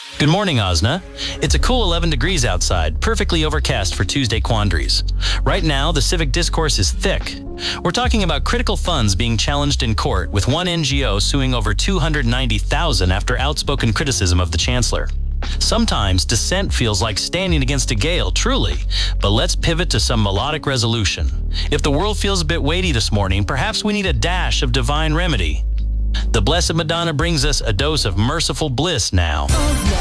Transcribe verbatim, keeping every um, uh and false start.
Good morning, Osna. It's a cool eleven degrees outside, perfectly overcast for Tuesday quandaries. Right now, the civic discourse is thick. We're talking about critical funds being challenged in court, with one N G O suing over two hundred ninety thousand after outspoken criticism of the chancellor. Sometimes dissent feels like standing against a gale, truly, but let's pivot to some melodic resolution. If the world feels a bit weighty this morning, perhaps we need a dash of divine remedy. The Blessed Madonna brings us a dose of merciful bliss now.